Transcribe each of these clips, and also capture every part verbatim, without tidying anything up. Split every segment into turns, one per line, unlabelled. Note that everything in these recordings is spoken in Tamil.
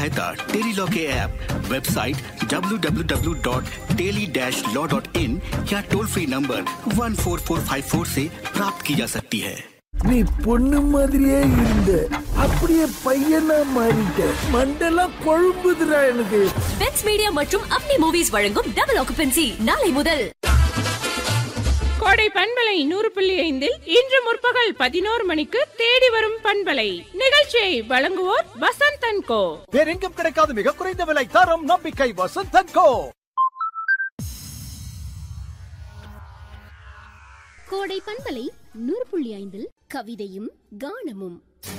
सहायता टेली लॉ के app, website W W W dot tele dash law dot in या toll free number one four four five four से प्राप्त की जा सकती है।
நீ பொண்ணு மாதிரியே இருந்த, அப்படியே பையனா மாறிட்ட. மண்டெல்லாம் கொழும்புதுடா எனக்கு.
பெட்ஸ் மீடியா மற்றும் அப்னி மூவிஸ் வழங்கும் டபுள் ஆக்குபென்சி நாளை முதல்.
கோடை பண்பலை நூறு புள்ளி ஐந்தில் இன்று முற்பகல் பதினோரு மணிக்கு தேடி வரும் பண்பலை நிகழ்ச்சியை வழங்குவோர் வசந்த் அண்ட் கோ.
வேறெங்கும் கிடைக்காத மிக குறைந்த விலை, தரம், நம்பிக்கை. வசந்த் அண்ட் கோ.
கோடை பண்பலை நூறு புள்ளி ஐந்தில் கவிதையும் கானமும்.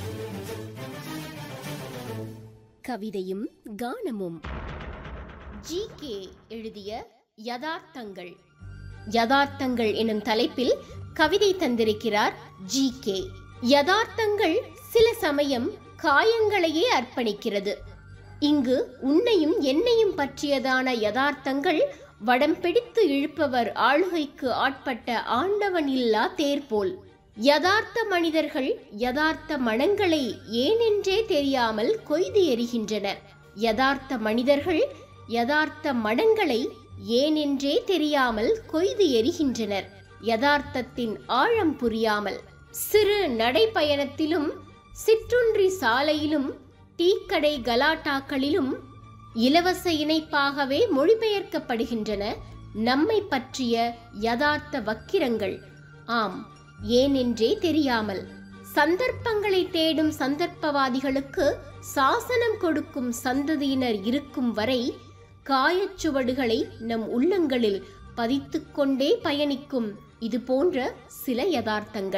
கவிதையும் கானமும். ஜி கே எழுதிய யதார்த்தங்கள். யதார்த்தங்கள் எனும் தலைப்பில் கவிதை தந்திருக்கிறார் ஜி கே. யதார்த்தங்கள் சில சமயம் காயங்களையே அர்ப்பணிக்கிறது. இங்கு உன்னையும் என்னையும் பற்றியதான யதார்த்தங்கள் வடம் பிடித்து இழுப்பவர் ஆளுகைக்கு ஆட்பட்ட ஆண்டவன் இல்லா தேர்போல். யதார்த்த மனிதர்கள் யதார்த்த மனங்களை ஏனென்றே தெரியாமல் கொய்து எறிகின்றனர். யதார்த்த மனிதர்கள் யதார்த்த மனங்களை ஏனென்றே தெரியாமல் கொய்து எறிகின்றனர். யதார்த்தத்தின் ஆழம் புரியாமல். சிறு நடைப்பயணத்திலும் சிற்றுன்றி சாலையிலும் டீக்கடை கலாட்டாக்களிலும் இலவச இணைப்பாகவே மொழிபெயர்க்கப்படுகின்றன நம்மை பற்றிய யதார்த்த வக்கிரங்கள். ஆம், ஏனென்றே தெரியாமல். சந்தர்ப்பங்களை தேடும் சந்தர்ப்பவாதிகளுக்கு சாசனம் கொடுக்கும் சந்ததியினர் இருக்கும் வரை காயச்சுவடுகளை நம் உள்ளங்களில் பதித்துக் கொண்டே பயணிக்கும் இது போன்ற சில யதார்த்தங்கள்.